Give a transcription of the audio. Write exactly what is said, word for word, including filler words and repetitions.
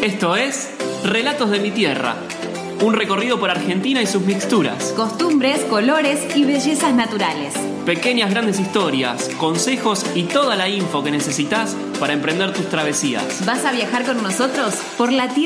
Esto es Relatos de mi Tierra, un recorrido por Argentina y sus mixturas. Costumbres, colores y bellezas naturales. Pequeñas grandes historias, consejos y toda la info que necesitas para emprender tus travesías. ¿Vas a viajar con nosotros por la tierra?